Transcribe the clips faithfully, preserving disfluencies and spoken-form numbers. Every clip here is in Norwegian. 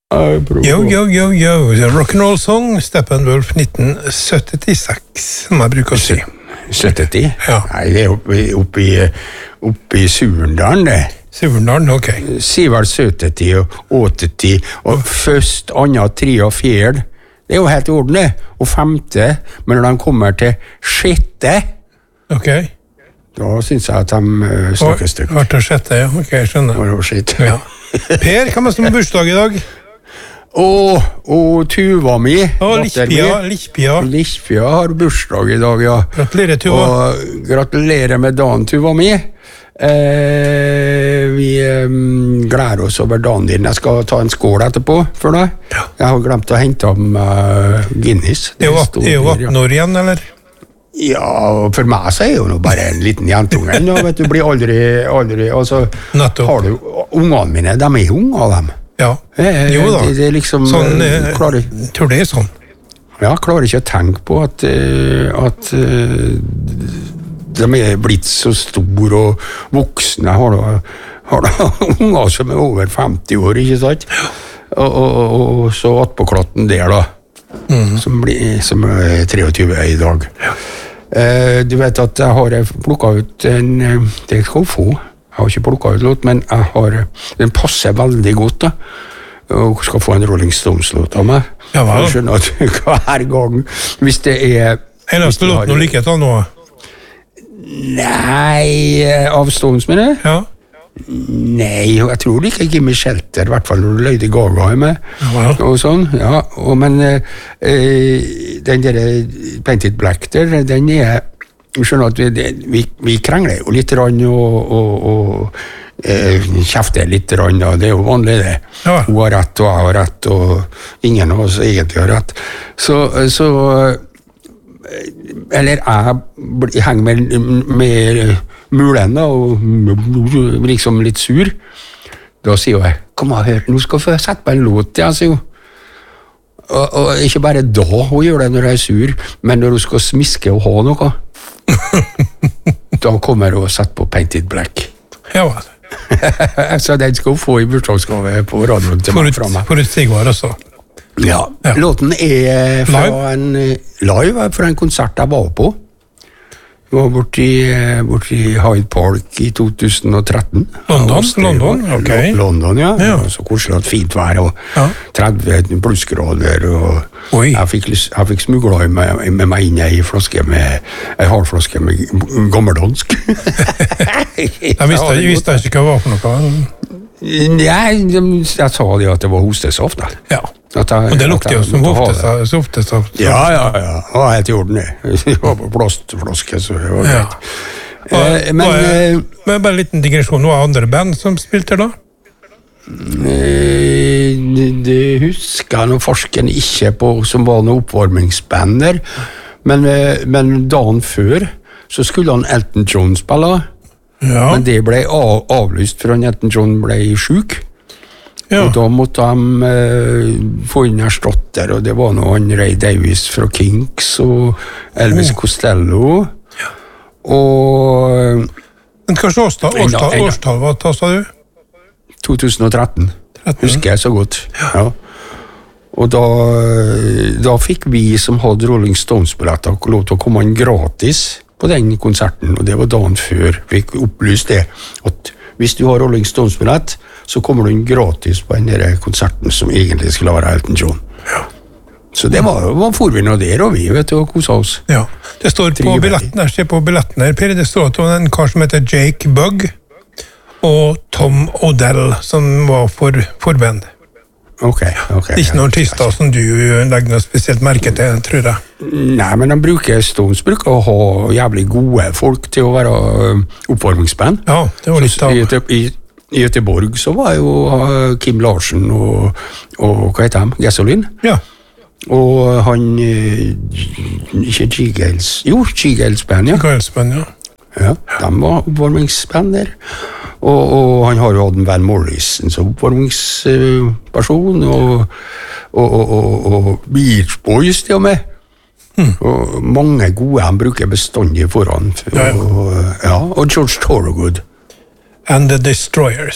Yo, yo, yo, yo. Rock'n'roll song, Steppenwolf nitten syttiseks, som jeg bruker å si. sytti? Ja. Nei, det er oppe, oppe, i, oppe i Surendalen, det. Surendalen, ok. Sier sytti og åtti, og først, andre, tre og fjerde. Det er jo helt i orden, det. Og femte, men når de kommer til sjette, ok. Da synes jeg at de snakker stykker. Hvert og sjette, ja. Ok, jeg skjønner. Det var skitt. Ja. Per, hva med som bursdag i dag? Og, og Tuva mi. Å, Lichpia, Lichpia. Lichpia har bursdag i dag, ja. Gratulerer, Tuva. Og gratulerer med dagen, Tuva mi. Eh, vi eh, gleder oss over dagen din. Jeg skal ta en skål etterpå for deg. Ja. Jeg har glemt å hente om uh, Guinness. Det er jo atten år igjen, eller? Ja, for meg så er jo nå bare en liten jentunge. Nå, vet du, blir aldri, aldri altså, har du, ungene mine, de er unger, dem. Ja, jo da. Det, det er liksom, sånn, jeg klarer, tror det er sånn. Ja, klarer ikke å tenke på at, at de er blitt så store og voksne. Har da, har da unger som er over femti år, ikke sant? Og, og, og, og så attpåklatten der da, mm. som, blir, som er treogtyve i dag. Ja. Uh, du vet at jeg har plukket ut en, det skal jeg få, jeg har ikke plukket ut låt, men jeg har, den passer veldig godt da, og skal få en Rolling Stones-låt av meg. Ja, vel. Jeg skjønner at hver gang, hvis det er... Eneste låt noe like etter nå? Nei, av Stones, mener jeg? Ja. Nei, jeg tror ikke Gimme Shelter, i hvert fall når Lady Gaga er med, ja, og sånn, ja, og, men eh, den der Painted Black der, den er, vi skjønner at vi, vi, vi krangler jo litt rann, og, og, og eh, kjefter litt rann, og det er jo vanlig det. Ja. Hun har rett, og jeg har rett, og ingen av oss egentlig har rett. Så, så eller jeg henger med, med mulen da, og liksom litt sur. Da sier jeg, kom og hør, nå skal jeg få sette på en låt, jeg sier jo. Og, og ikke bare da hun gjør det når jeg er sur, men når hun skal smiske og ha noe, da kommer hun og setter på Painted Black. Ja, vel. Så den skal hun få i bursdagsgave på radioen til meg fra meg. For et Sigvard også. Ja, ja. Låten er fra live? en live fra en konsert jeg var på. Jeg var borte i, bort i Hyde Park i to tusen og tretten. London? London, ok. London, ja. Ja. Så koselig at fint vær, og ja. tretti plussgrader, og jeg fikk, jeg fikk smugla med, med meg inn i flaske med, en hardflaske med gammeldansk. Jeg visste, jeg visste ikke hva det var for noe. Nei, jeg sa det at det var hostesaft. Ja, jeg, og det lukter jo som hostesaft. Ja, ja, ja, det var helt i orden det. Det var på plastflaske, så det var greit. Ja. Eh, men, og, men bare en liten digresjon, hva andre band som spilte da? Eh, det husker jeg noe forsken ikke på, som var noen oppvarmingsband der, men, men dagen før så skulle han Elton John spille. Ja. Men det ble av, avlyst for han Elton John ble syk. Ja. Og da måtte de eh, få inn erstatter, og det var noe han Ray Davies fra Kinks og Elvis oh. Costello. Ja. Og men kanskje årstall, årstall, årstall hva ta, sa du? tjue tretten, tretten. Husker jeg så godt. Ja. Ja. Og da, da fikk vi som hadde Rolling Stones-billetter lov til å komme inn gratis på den konserten, og det var dagen før vi fikk opplyst det, at hvis du har Rolling Stones-billett, så kommer du inn gratis på den der konserten som egentlig skulle være Elton John. Ja. Så det var, var for vi nå der, og vi vet jo hvordan oss. Ja, det står på billetten her, se på billetten her, Per, det står at det var en kar som heter Jake Bugg, og Tom Odell, som var for, forband. Ok, ok. Ikke noen artister som du legger noe spesielt merke til, tror jeg. Nei, men de bruker, Stones bruker å ha jævlig gode folk til å være oppvarmingsband. Ja, det var litt av... I, i, i Göteborg så var jo Kim Larsen og, og hva heter de? Gasoline? Ja. Og han, ikke G-Gales, jo, G-Gales-band, ja. G-Gales-band, ja. Ja, de var oppvarmingsband der. Og, og han har jo hatt en Van Morrison som oppvarmingsperson, og, og, og, og, og Beach Boys til og med. Hmm. Og mange gode han bruker bestandig foran. Og, ja, ja. Og George Thorogood. And the Destroyers.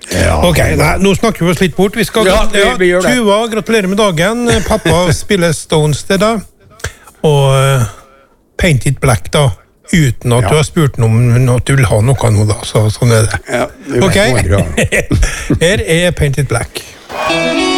Ja. Ok, nei, nå snakker vi oss litt bort. Vi skal, Ja, vi- vi gjør det. Tuva, gratulerer med dagen. Pappa spiller Stones til deg. Og uh, Paint It Black, da. Uten at Ja. du har spurt noe om at du vil ha noe nå, da. Så, sånn er det. Ja, det Ok? var bra. Her er Paint It Black.